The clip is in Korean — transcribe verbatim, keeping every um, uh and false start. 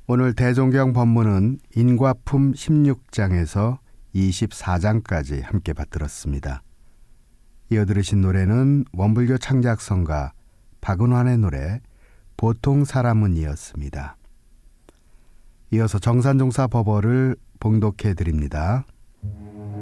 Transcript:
오늘 대종경 본문은 인과품 십육 장에서 이십사 장까지 함께 받들었습니다. 이어 들으신 노래는 원불교 창작성가 박은환의 노래 보통 사람은 이었습니다. 이어서 정산종사 법어를 봉독해 드립니다.